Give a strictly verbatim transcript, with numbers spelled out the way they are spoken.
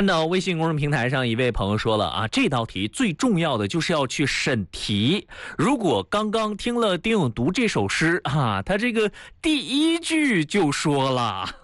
看到微信公众平台上一位朋友说了啊，这道题最重要的就是要去审题。如果刚刚听了丁勇读这首诗啊，他这个第一句就说了